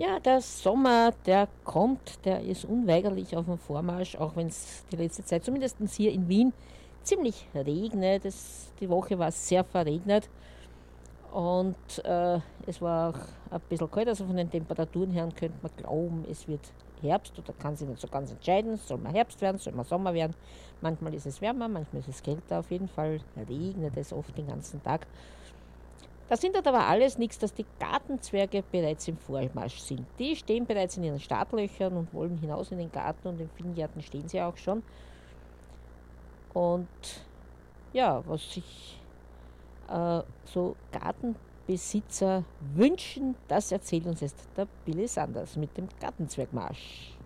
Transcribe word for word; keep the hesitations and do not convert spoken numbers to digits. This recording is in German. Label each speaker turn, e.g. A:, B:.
A: Ja, der Sommer, der kommt, der ist unweigerlich auf dem Vormarsch, auch wenn es die letzte Zeit, zumindest hier in Wien, ziemlich regnet. Es, die Woche war sehr verregnet und äh, es war auch ein bisschen kalt, also von den Temperaturen her könnte man glauben, es wird Herbst oder kann sich nicht so ganz entscheiden, soll man Herbst werden, soll man Sommer werden. Manchmal ist es wärmer, manchmal ist es kälter, auf jeden Fall regnet es oft den ganzen Tag. Das sind halt aber alles nichts, dass die Gartenzwerge bereits im Vormarsch sind. Die stehen bereits in ihren Startlöchern und wollen hinaus in den Garten und in vielen Gärten stehen sie auch schon. Und ja, was sich äh, so Gartenbesitzer wünschen, das erzählt uns jetzt der Billy Sanders mit dem Gartenzwergmarsch.